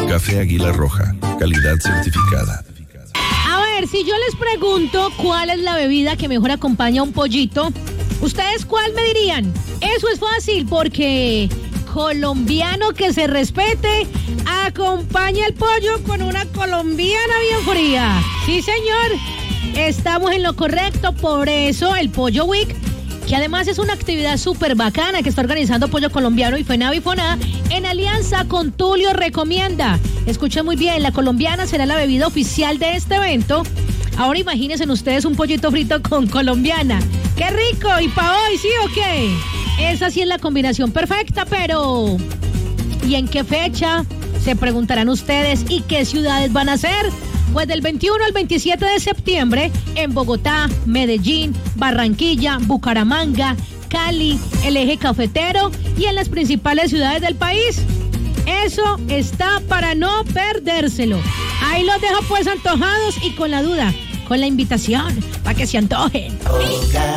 Café Águila Roja, calidad certificada. A ver, si yo les pregunto cuál es la bebida que mejor acompaña a un pollito, ¿ustedes cuál me dirían? Eso es fácil porque colombiano que se respete acompaña el pollo con una colombiana bien fría. Sí, señor, estamos en lo correcto. Por eso el Pollo Week, que además es una actividad súper bacana que está organizando Pollo Colombiano y FENAVIFONA en alianza con Tulio Recomienda. Escuchen muy bien, la colombiana será la bebida oficial de este evento. Ahora imagínense ustedes un pollito frito con colombiana. ¡Qué rico! ¿Y pa' hoy, sí o qué? Esa sí es la combinación perfecta, pero ¿y en qué fecha? Se preguntarán ustedes. ¿Y qué ciudades van a ser? Pues del 21 al 27 de septiembre en Bogotá, Medellín, Barranquilla, Bucaramanga, Cali, el eje cafetero y en las principales ciudades del país. Eso está para no perdérselo. Ahí los dejo pues antojados y con la duda, con la invitación, para que se antojen.